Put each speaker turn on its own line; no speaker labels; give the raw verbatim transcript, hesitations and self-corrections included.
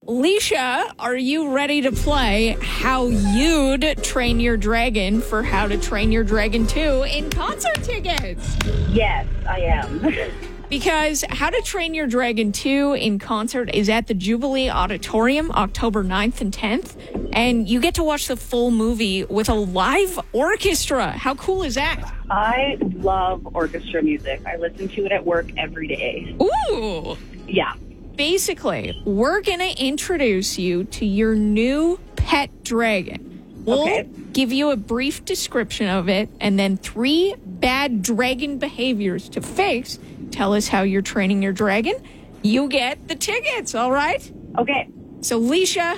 Leisha, are you ready to play How You'd Train Your Dragon for How to Train Your Dragon two in concert tickets?
Yes, I am.
Because How to Train Your Dragon two in concert is at the Jubilee Auditorium October ninth and tenth, and you get to watch the full movie with a live orchestra. How cool is that?
I love orchestra music. I listen to it at work every day.
Ooh!
Yeah.
Basically, we're going to introduce you to your new pet dragon. We'll
Okay.
give you a brief description of it and then three bad dragon behaviors to fix. Tell us how you're training your dragon. You get the tickets, all right?
Okay.
So, Leisha,